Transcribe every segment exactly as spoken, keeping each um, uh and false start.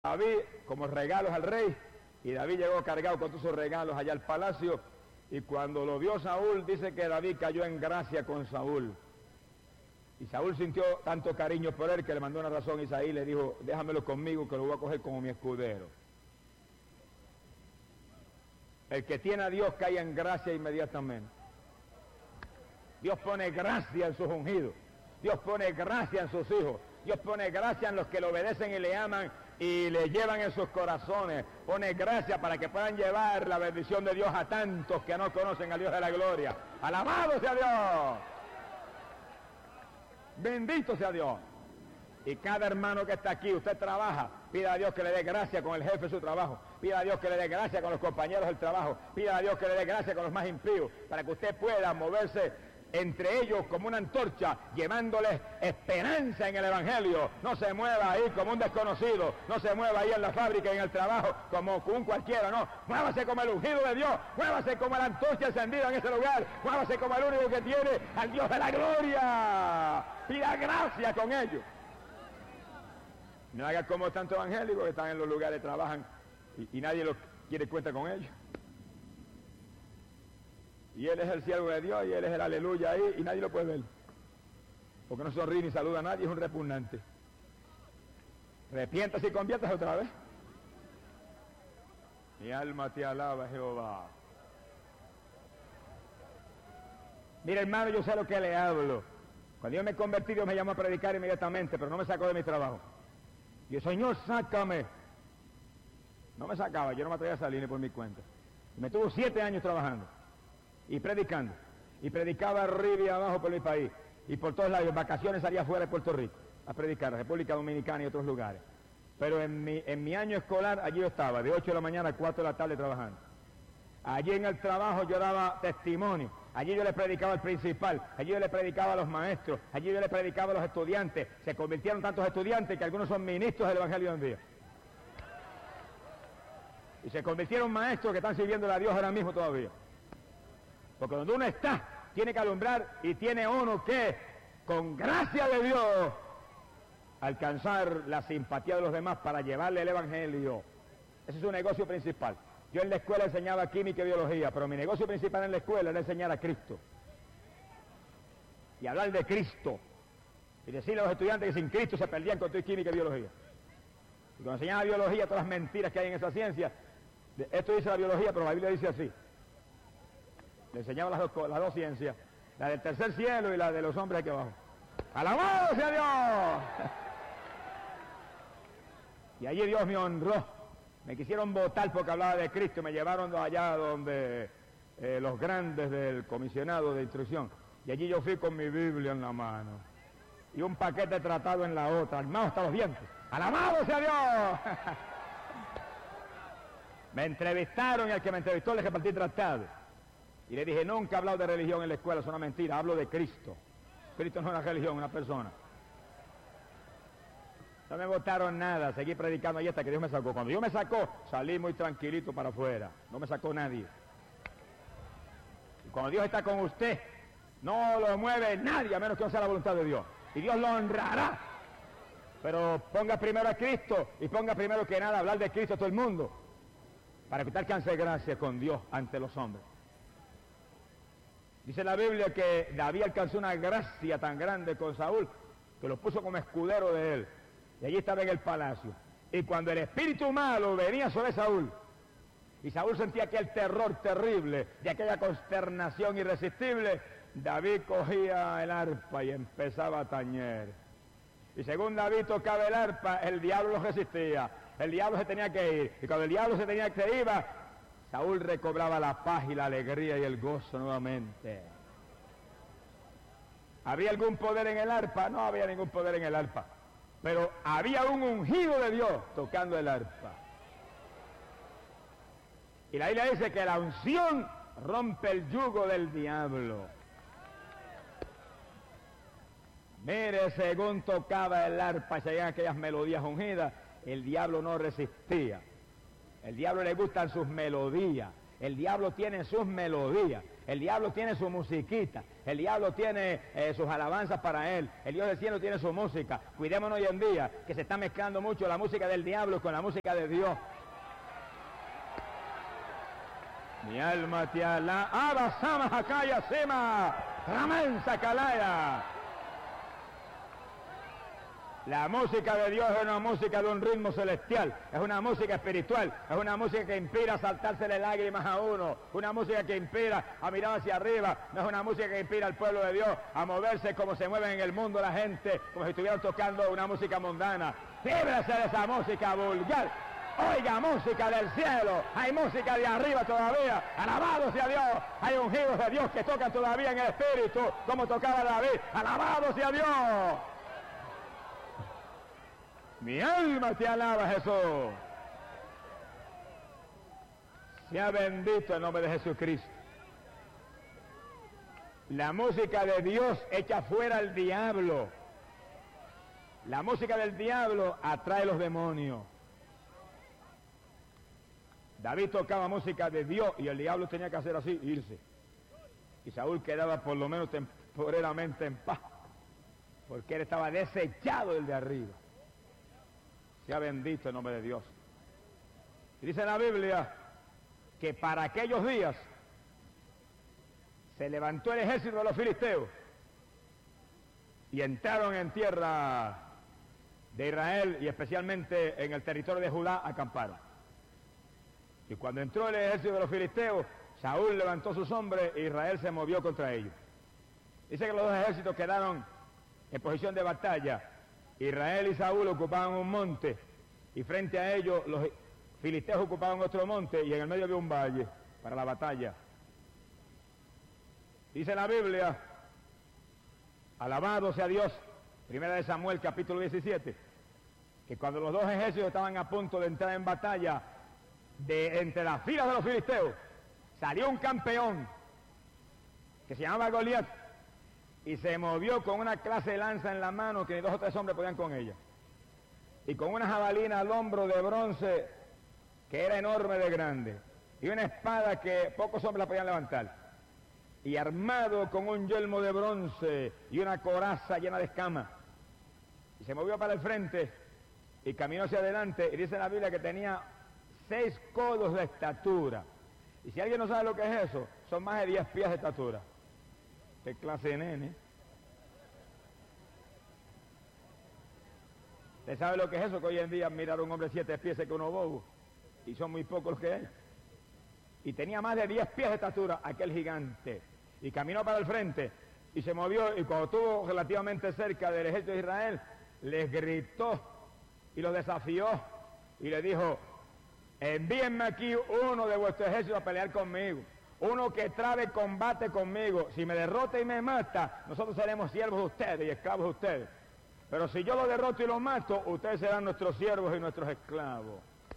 David como regalos al rey, y David llegó cargado con todos sus regalos allá al palacio, y cuando lo vio Saúl, dice que David cayó en gracia con Saúl, y Saúl sintió tanto cariño por él que le mandó una razón a Isaí, le dijo: déjamelo conmigo que lo voy a coger como mi escudero. El que tiene a Dios cae en gracia inmediatamente. Dios pone gracia en sus ungidos, Dios pone gracia en sus hijos, Dios pone gracia en los que le obedecen y le aman y le llevan en sus corazones. Pone gracia para que puedan llevar la bendición de Dios a tantos que no conocen al Dios de la gloria. ¡Alabado sea Dios! ¡Bendito sea Dios! Y cada hermano que está aquí, usted trabaja, pida a Dios que le dé gracia con el jefe de su trabajo, pida a Dios que le dé gracia con los compañeros del trabajo, pida a Dios que le dé gracia con los más impíos, para que usted pueda moverse entre ellos como una antorcha, llevándoles esperanza en el Evangelio. No se mueva ahí como un desconocido, no se mueva ahí en la fábrica, en el trabajo, como un cualquiera, no. Muévase como el ungido de Dios, muévase como la antorcha encendida en ese lugar, muévase como el único que tiene al Dios de la gloria. Pida gracia con ellos. No haga como tantos evangélicos que están en los lugares, trabajan y, y nadie los quiere cuenta con ellos. Y él es el siervo de Dios y él es el aleluya ahí y nadie lo puede ver. Porque no sonríe ni saluda a nadie, es un repugnante. Arrepiéntase y conviértase otra vez. Mi alma te alaba, Jehová. Mira, hermano, yo sé lo que le hablo. Cuando yo me convertí, Dios me llamó a predicar inmediatamente, pero no me sacó de mi trabajo. Y el Señor, sácame. No me sacaba, yo no me atrevía a salir ni por mi cuenta. Y me tuvo siete años trabajando y predicando, y predicaba arriba y abajo por mi país, y por todos lados. En vacaciones salía fuera de Puerto Rico a predicar, República Dominicana y otros lugares. Pero en mi, en mi año escolar, allí yo estaba, de ocho de la mañana a cuatro de la tarde trabajando. Allí en el trabajo yo daba testimonio, allí yo le predicaba al principal, allí yo le predicaba a los maestros, allí yo le predicaba a los estudiantes. Se convirtieron tantos estudiantes que algunos son ministros del Evangelio hoy en día. Y se convirtieron maestros que están sirviéndole a Dios ahora mismo todavía. Porque donde uno está, tiene que alumbrar y tiene uno que, con gracia de Dios, alcanzar la simpatía de los demás para llevarle el Evangelio. Ese es su negocio principal. Yo en la escuela enseñaba química y biología, pero mi negocio principal en la escuela era enseñar a Cristo. Y hablar de Cristo. Y decirle a los estudiantes que sin Cristo se perdían con toda química y biología. Y cuando enseñaba biología, todas las mentiras que hay en esa ciencia, esto dice la biología, pero la Biblia dice así. Le enseñaba las dos, las dos ciencias, la del tercer cielo y la de los hombres aquí abajo. ¡Alabado sea Dios! Y allí Dios me honró. Me quisieron votar porque hablaba de Cristo y me llevaron allá donde eh, los grandes del comisionado de instrucción. Y allí yo fui con mi Biblia en la mano y un paquete de tratado en la otra, armado hasta los dientes. ¡Alabado sea Dios! Me entrevistaron y al que me entrevistó le repartí tratado. Y le dije: nunca he hablado de religión en la escuela, es una mentira, hablo de Cristo. Cristo no es una religión, es una persona. No me votaron nada, seguí predicando ahí hasta que Dios me sacó. Cuando Dios me sacó, salí muy tranquilito para afuera, no me sacó nadie. Y cuando Dios está con usted, no lo mueve nadie a menos que no sea la voluntad de Dios. Y Dios lo honrará. Pero ponga primero a Cristo y ponga primero que nada hablar de Cristo a todo el mundo, para que usted alcance gracia con Dios ante los hombres. Dice la Biblia que David alcanzó una gracia tan grande con Saúl que lo puso como escudero de él. Y allí estaba en el palacio. Y cuando el espíritu malo venía sobre Saúl, y Saúl sentía aquel terror terrible, de aquella consternación irresistible, David cogía el arpa y empezaba a tañer. Y según David tocaba el arpa, el diablo lo resistía. El diablo se tenía que ir. Y cuando el diablo se tenía que ir, iba, Saúl recobraba la paz y la alegría y el gozo nuevamente. ¿Había algún poder en el arpa? No había ningún poder en el arpa. Pero había un ungido de Dios tocando el arpa. Y la Biblia dice que la unción rompe el yugo del diablo. Mire, según tocaba el arpa y se oían aquellas melodías ungidas, el diablo no resistía. El diablo le gustan sus melodías. El diablo tiene sus melodías. El diablo tiene su musiquita, el diablo tiene eh, sus alabanzas para él, el Dios del cielo tiene su música. Cuidémonos hoy en día, que se está mezclando mucho la música del diablo con la música de Dios. Mi alma te alaba, Abasama Hakaya Sema, Ramensa Kalaya. La música de Dios es una música de un ritmo celestial, es una música espiritual, es una música que inspira a saltársele lágrimas a uno, una música que inspira a mirar hacia arriba, no es una música que inspira al pueblo de Dios a moverse como se mueve en el mundo la gente, como si estuvieran tocando una música mundana. Líbrese de esa música vulgar. Oiga, música del cielo, hay música de arriba todavía, alabado sea Dios, hay ungidos de Dios que tocan todavía en el espíritu, como tocaba David, alabado sea Dios. Mi alma te alaba, Jesús. Sea bendito el nombre de Jesucristo. La música de Dios echa fuera al diablo. La música del diablo atrae los demonios. David tocaba música de Dios y el diablo tenía que hacer así, irse. Y Saúl quedaba por lo menos temporalmente en paz, porque él estaba desechado del de arriba. Sea bendito el nombre de Dios. Y dice la Biblia que para aquellos días se levantó el ejército de los filisteos y entraron en tierra de Israel y especialmente en el territorio de Judá acamparon. Y cuando entró el ejército de los filisteos, Saúl levantó sus hombres e Israel se movió contra ellos. Dice que los dos ejércitos quedaron en posición de batalla. Israel y Saúl ocupaban un monte y frente a ellos los filisteos ocupaban otro monte y en el medio había un valle para la batalla. Dice la Biblia, alabado sea Dios, primera de Samuel capítulo diecisiete, que cuando los dos ejércitos estaban a punto de entrar en batalla, de entre las filas de los filisteos salió un campeón que se llamaba Goliat y se movió con una clase de lanza en la mano que ni dos o tres hombres podían con ella, y con una jabalina al hombro de bronce que era enorme de grande, y una espada que pocos hombres la podían levantar, y armado con un yelmo de bronce y una coraza llena de escamas, y se movió para el frente y caminó hacia adelante, y dice la Biblia que tenía seis codos de estatura, y si alguien no sabe lo que es eso, son más de diez pies de estatura. ¿Qué clase de nene? ¿Usted sabe lo que es eso? Que hoy en día mirar a un hombre de siete pies es que uno bobo, y son muy pocos los que hay. Y tenía más de diez pies de estatura aquel gigante, y caminó para el frente, y se movió, y cuando estuvo relativamente cerca del ejército de Israel, les gritó, y los desafió, y le dijo, envíenme aquí uno de vuestro ejército a pelear conmigo. Uno que trabe combate conmigo. Si me derrota y me mata, nosotros seremos siervos de ustedes y esclavos de ustedes. Pero si yo lo derroto y lo mato, ustedes serán nuestros siervos y nuestros esclavos.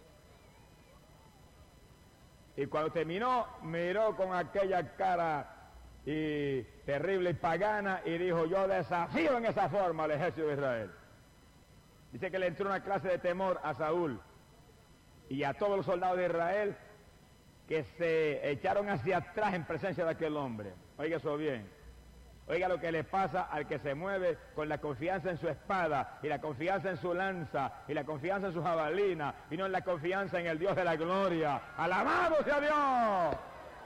Y cuando terminó, miró con aquella cara y terrible y pagana y dijo, yo desafío en esa forma al ejército de Israel. Dice que le entró una clase de temor a Saúl y a todos los soldados de Israel, que se echaron hacia atrás en presencia de aquel hombre. Oiga eso bien. Oiga lo que le pasa al que se mueve con la confianza en su espada, y la confianza en su lanza, y la confianza en su jabalina, y no en la confianza en el Dios de la gloria. ¡Alabado sea Dios!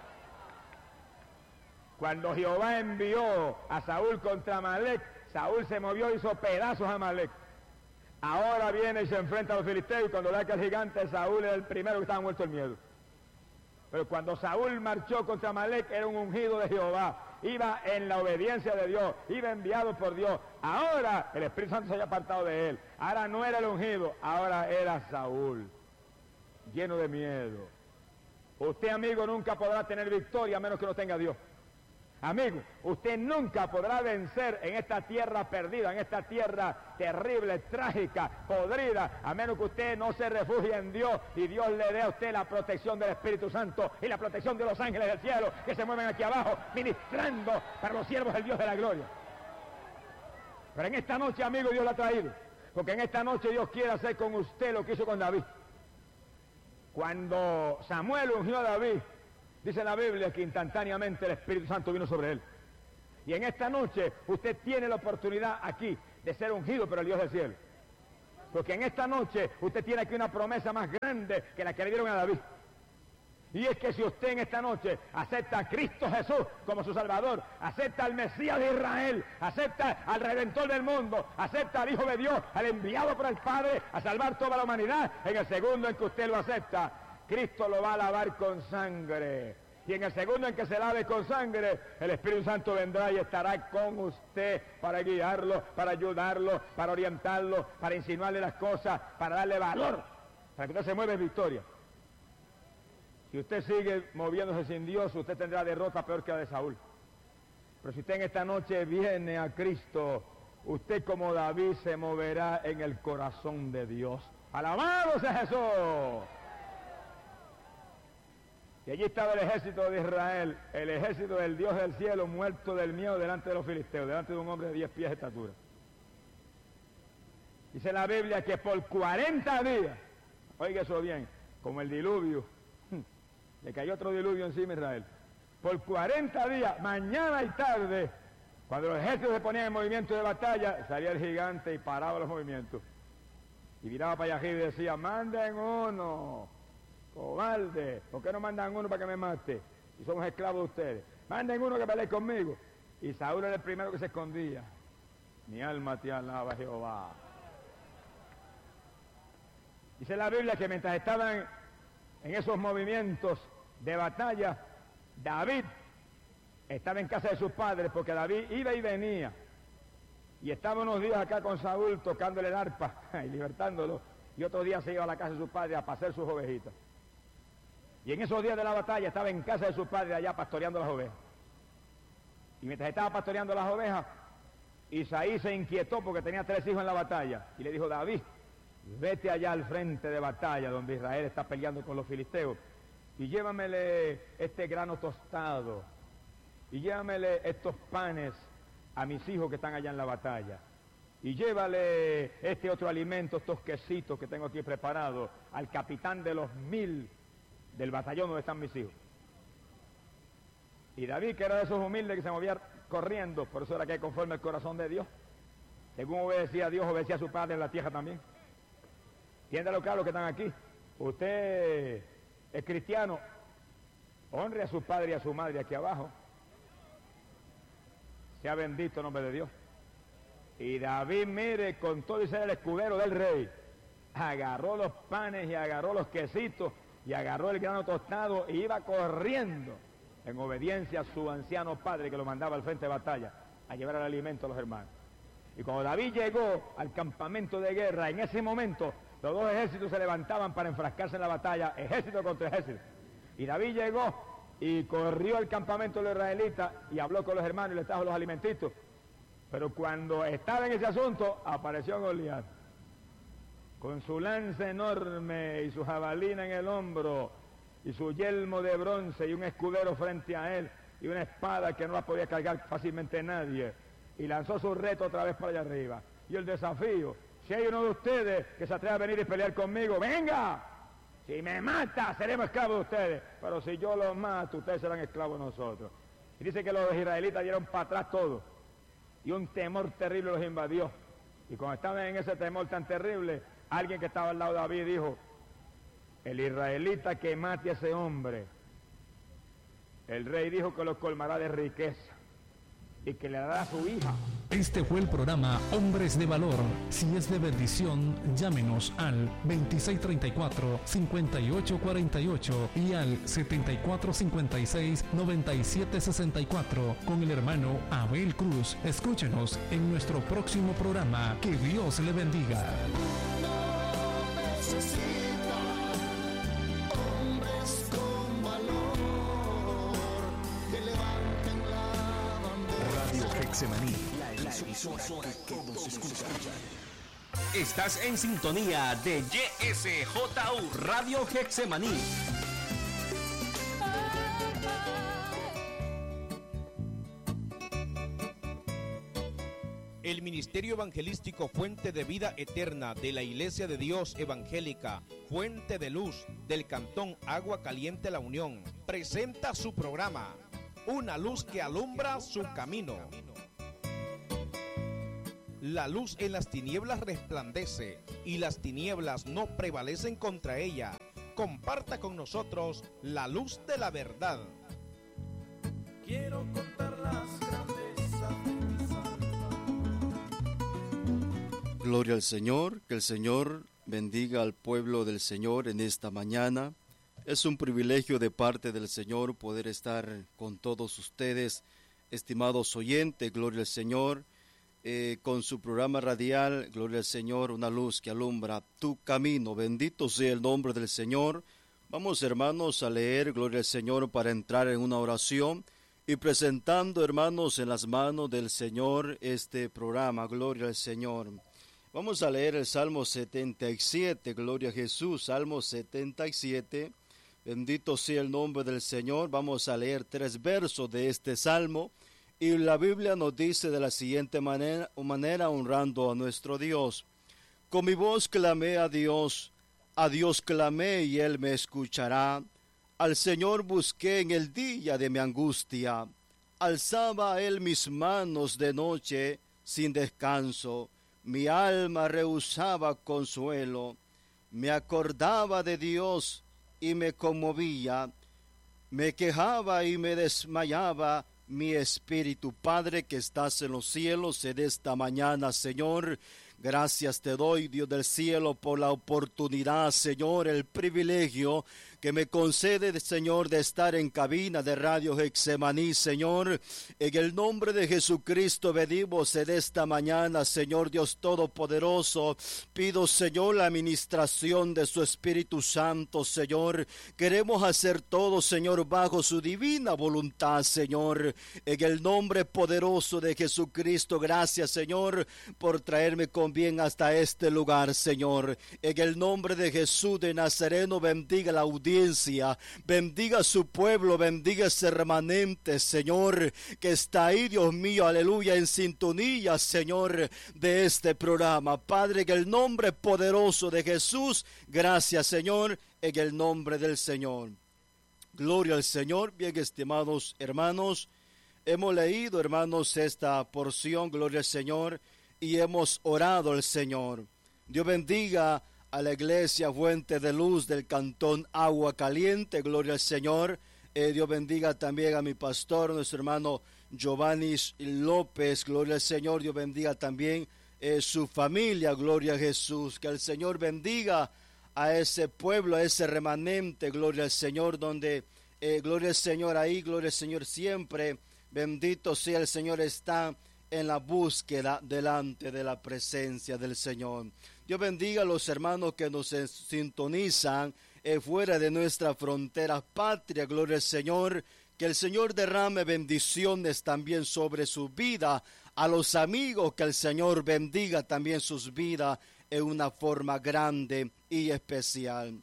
Cuando Jehová envió a Saúl contra Amalek, Saúl se movió y hizo pedazos a Amalek. Ahora viene y se enfrenta a los filisteos, y cuando ve a aquel gigante, Saúl era el primero que estaba muerto el miedo. Pero cuando Saúl marchó contra Amalek, era un ungido de Jehová, iba en la obediencia de Dios, iba enviado por Dios. Ahora el Espíritu Santo se había apartado de él, ahora no era el ungido, ahora era Saúl, lleno de miedo. Usted, amigo, nunca podrá tener victoria a menos que no tenga a Dios. Amigo, usted nunca podrá vencer en esta tierra perdida, en esta tierra terrible, trágica, podrida, a menos que usted no se refugie en Dios y Dios le dé a usted la protección del Espíritu Santo y la protección de los ángeles del cielo que se mueven aquí abajo, ministrando para los siervos del Dios de la gloria. Pero en esta noche, amigo, Dios la ha traído, porque en esta noche Dios quiere hacer con usted lo que hizo con David. Cuando Samuel ungió a David, Dice la Biblia que instantáneamente el Espíritu Santo vino sobre él. Y en esta noche usted tiene la oportunidad aquí de ser ungido por el Dios del cielo. Porque en esta noche usted tiene aquí una promesa más grande que la que le dieron a David. Y es que si usted en esta noche acepta a Cristo Jesús como su Salvador, acepta al Mesías de Israel, acepta al Redentor del mundo, acepta al Hijo de Dios, al enviado por el Padre a salvar toda la humanidad, en el segundo en que usted lo acepta, Cristo lo va a lavar con sangre. Y en el segundo en que se lave con sangre, el Espíritu Santo vendrá y estará con usted para guiarlo, para ayudarlo, para orientarlo, para insinuarle las cosas, para darle valor, para que usted se mueva en victoria. Si usted sigue moviéndose sin Dios, usted tendrá derrota peor que la de Saúl. Pero si usted en esta noche viene a Cristo, usted como David se moverá en el corazón de Dios. ¡Alabado sea Jesús! Y allí estaba el ejército de Israel, el ejército del Dios del cielo, muerto del miedo delante de los filisteos, delante de un hombre de diez pies de estatura. Dice la Biblia que por cuarenta días, oiga eso bien, como el diluvio, le cayó otro diluvio encima a Israel, por cuarenta días, mañana y tarde, cuando los ejércitos se ponían en movimiento de batalla, salía el gigante y paraba los movimientos. Y miraba para allá y decía, manden uno. Cobarde, ¿por qué no mandan uno para que me mate? Y somos esclavos de ustedes. Manden uno que pelee conmigo. Y Saúl era el primero que se escondía. Mi alma te alaba, Jehová. Dice la Biblia que mientras estaban en esos movimientos de batalla, David estaba en casa de sus padres, porque David iba y venía. Y estaba unos días acá con Saúl tocándole el arpa y libertándolo. Y otros días se iba a la casa de sus padres a pasear sus ovejitas. Y en esos días de la batalla estaba en casa de sus padres allá pastoreando las ovejas. Y mientras estaba pastoreando las ovejas, Isaí se inquietó porque tenía tres hijos en la batalla. Y le dijo, David, vete allá al frente de batalla donde Israel está peleando con los filisteos. Y llévamele este grano tostado. Y llévamele estos panes a mis hijos que están allá en la batalla. Y llévale este otro alimento, estos quesitos que tengo aquí preparados, al capitán de los mil del batallón donde están mis hijos. Y David, que era de esos humildes que se movía corriendo, por eso era que conforme el corazón de Dios, según obedecía a Dios, obedecía a su padre en la tierra también. Entiéndalo claro, los que están aquí. Usted es cristiano, honre a su padre y a su madre aquí abajo. Sea bendito el nombre de Dios. Y David, mire, con todo y ser el escudero del rey, agarró los panes y agarró los quesitos y agarró el grano tostado y iba corriendo en obediencia a su anciano padre que lo mandaba al frente de batalla a llevar el alimento a los hermanos. Y cuando David llegó al campamento de guerra, en ese momento los dos ejércitos se levantaban para enfrascarse en la batalla, ejército contra ejército. Y David llegó y corrió al campamento de los israelitas y habló con los hermanos y les trajo los alimentitos. Pero cuando estaba en ese asunto, apareció Goliat, con su lanza enorme y su jabalina en el hombro, y su yelmo de bronce y un escudero frente a él, y una espada que no la podía cargar fácilmente nadie, y lanzó su reto otra vez para allá arriba. Y el desafío, si hay uno de ustedes que se atreve a venir y pelear conmigo, ¡venga! Si me mata, seremos esclavos de ustedes, pero si yo los mato, ustedes serán esclavos de nosotros. Y dice que los israelitas dieron para atrás todo, y un temor terrible los invadió. Y cuando estaban en ese temor tan terrible, alguien que estaba al lado de David dijo, el israelita que mate a ese hombre, el rey dijo que lo colmará de riqueza y que le dará a su hija. Este fue el programa Hombres de Valor. Si es de bendición, llámenos al veintiséis treinta y cuatro, cincuenta y ocho cuarenta y ocho y al setenta y cuatro cincuenta y seis, noventa y siete sesenta y cuatro con el hermano Abel Cruz. Escúchenos en nuestro próximo programa. Que Dios le bendiga. Getsemaní, la emisora que todos escuchan. Estás en sintonía de Y S J U Radio Getsemaní. El Ministerio Evangelístico Fuente de Vida Eterna de la Iglesia de Dios Evangélica Fuente de Luz del Cantón Agua Caliente La Unión presenta su programa, Una luz que alumbra su camino. La luz en las tinieblas resplandece y las tinieblas no prevalecen contra ella. Comparta con nosotros la luz de la verdad. Quiero contar las grandezas de mi Salvador. Gloria al Señor, que el Señor bendiga al pueblo del Señor en esta mañana. Es un privilegio de parte del Señor poder estar con todos ustedes, estimados oyentes. Gloria al Señor, eh, con su programa radial, Gloria al Señor, una luz que alumbra tu camino. Bendito sea el nombre del Señor. Vamos, hermanos, a leer, Gloria al Señor, para entrar en una oración y presentando, hermanos, en las manos del Señor este programa. Gloria al Señor. Vamos a leer el Salmo setenta y siete, Gloria a Jesús, Salmo setenta y siete. Bendito sea el nombre del Señor. Vamos a leer tres versos de este Salmo. Y la Biblia nos dice de la siguiente manera, manera, honrando a nuestro Dios. Con mi voz clamé a Dios, a Dios clamé y Él me escuchará. Al Señor busqué en el día de mi angustia. Alzaba a Él mis manos de noche sin descanso. Mi alma rehusaba consuelo. Me acordaba de Dios y me conmovía. Me quejaba y me desmayaba mi espíritu. Padre que estás en los cielos, en esta mañana, Señor, gracias te doy, Dios del cielo, por la oportunidad, Señor, el privilegio que me concede, Señor, de estar en cabina de Radio Getsemaní, Señor. En el nombre de Jesucristo venimos en esta mañana, Señor Dios Todopoderoso. Pido, Señor, la administración de su Espíritu Santo, Señor. Queremos hacer todo, Señor, bajo su divina voluntad, Señor. En el nombre poderoso de Jesucristo, gracias, Señor, por traerme con bien hasta este lugar, Señor. En el nombre de Jesús de Nazareno, bendiga la audiencia. Bendiga a su pueblo, bendiga ese remanente, Señor, que está ahí, Dios mío, aleluya, en sintonía, Señor, de este programa. Padre, en el nombre poderoso de Jesús, gracias, Señor, en el nombre del Señor. Gloria al Señor. Bien, estimados hermanos, hemos leído, hermanos, esta porción, gloria al Señor, y hemos orado al Señor. Dios bendiga a la iglesia Fuente de Luz del Cantón Agua Caliente, gloria al Señor. Eh, Dios bendiga también a mi pastor, nuestro hermano Giovanni López, gloria al Señor. Dios bendiga también eh, su familia, gloria a Jesús. Que el Señor bendiga a ese pueblo, a ese remanente, gloria al Señor, donde, eh, gloria al Señor, ahí, gloria al Señor siempre. Bendito sea el Señor, está en la búsqueda delante de la presencia del Señor. Dios bendiga a los hermanos que nos sintonizan eh, fuera de nuestra frontera patria, gloria al Señor. Que el Señor derrame bendiciones también sobre su vida. A los amigos, que el Señor bendiga también sus vidas en una forma grande y especial.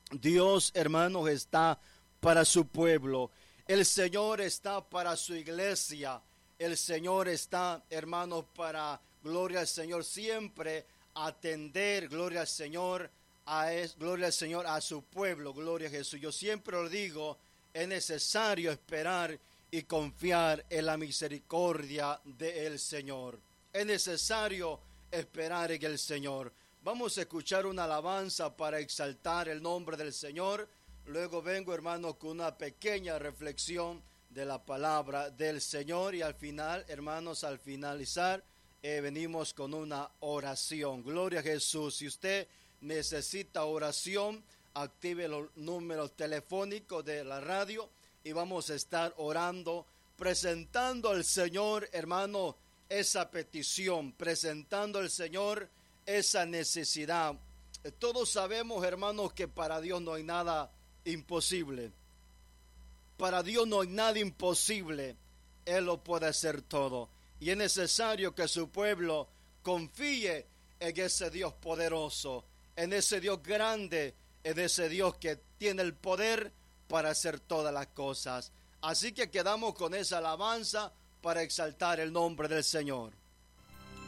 Dios, hermanos, está para su pueblo. El Señor está para su iglesia. El Señor está, hermanos, para, gloria al Señor, siempre atender, gloria al Señor, a es, gloria al Señor, a su pueblo, gloria a Jesús. Yo siempre lo digo, es necesario esperar y confiar en la misericordia del Señor. Es necesario esperar en el Señor. Vamos a escuchar una alabanza para exaltar el nombre del Señor. Luego vengo, hermanos, con una pequeña reflexión de la palabra del Señor, y al final, hermanos, al finalizar, eh, venimos con una oración. Gloria a Jesús. Si usted necesita oración, active los números telefónicos de la radio y vamos a estar orando, presentando al Señor, hermano, esa petición, presentando al Señor esa necesidad. Todos sabemos, hermanos, que para Dios no hay nada imposible. Para Dios no hay nada imposible. Él lo puede hacer todo. Y es necesario que su pueblo confíe en ese Dios poderoso, en ese Dios grande, en ese Dios que tiene el poder para hacer todas las cosas. Así que quedamos con esa alabanza para exaltar el nombre del Señor.